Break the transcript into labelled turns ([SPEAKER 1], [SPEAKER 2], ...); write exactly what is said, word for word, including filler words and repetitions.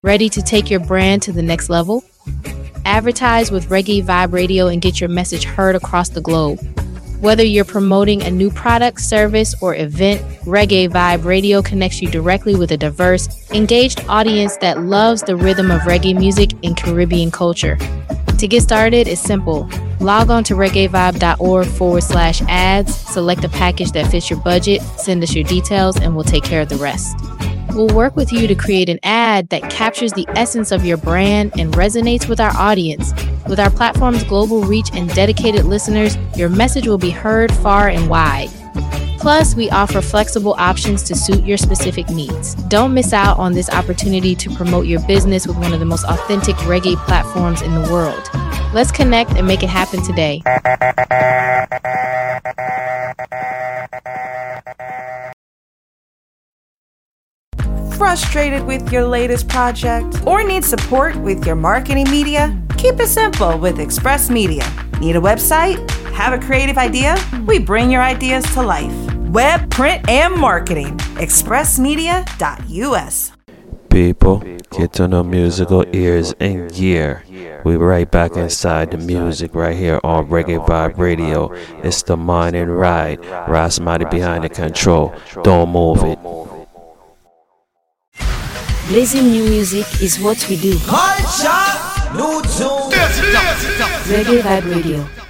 [SPEAKER 1] Ready to take your brand to the next level? Advertise with Reggae Vibe Radio and get your message heard across the globe. Whether you're promoting a new product, service, or event, Reggae Vibe Radio connects you directly with a diverse, engaged audience that loves the rhythm of reggae music and Caribbean culture. To get started, it's simple. Log on to reggaevibe.org forward slash ads, select a package that fits your budget, send us your details, and we'll take care of the rest. We'll work with you to create an ad that captures the essence of your brand and resonates with our audience. With our platform's global reach and dedicated listeners, your message will be heard far and wide. Plus, we offer flexible options to suit your specific needs. Don't miss out on this opportunity to promote your business with one of the most authentic reggae platforms in the world. Let's connect and make it happen today.
[SPEAKER 2] Frustrated with your latest project? Or need support with your marketing media? Keep it simple with Express Media. Need a website? Have a creative idea? We bring your ideas to life. Web, print, and marketing. express media dot u s.
[SPEAKER 3] People, get on the musical ears and gear. We right back inside the music right here on Reggae Vibe Radio. It's the Morning Ride. Rasmati behind the control. Don't move it.
[SPEAKER 1] Blazing new music is what we do.
[SPEAKER 4] Hot shot, new tune.
[SPEAKER 1] Reggae Vibe Radio.